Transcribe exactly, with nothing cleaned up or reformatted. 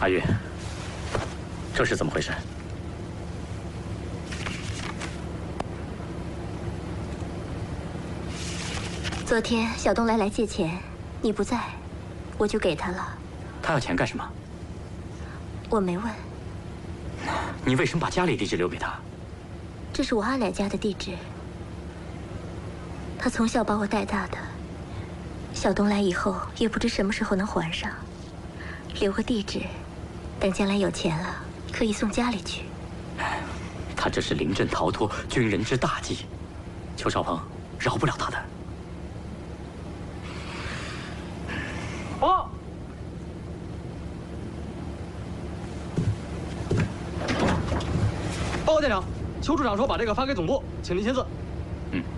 阿玉，这是怎么回事？ 昨天小东来来借钱，你不在，我就给他了。 他要钱干什么？ 我没问。 你为什么把家里地址留给他？ 这是我阿奶家的地址，他从小把我带大的。小东来以后，也不知什么时候能还上，留个地址，等将来有钱了，可以送家里去。 他这是临阵逃脱，军人之大忌，邱少鹏饶不了他的。 报。报告店长，邱处长说把这个发给总部，请您签字。